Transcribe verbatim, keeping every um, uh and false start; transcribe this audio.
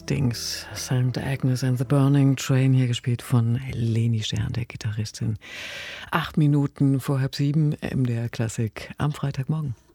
Stings, Sankt Agnes and the Burning Train, hier gespielt von Leni Stern, der Gitarristin. Acht Minuten vor halb sieben, M D R Klassik am Freitagmorgen.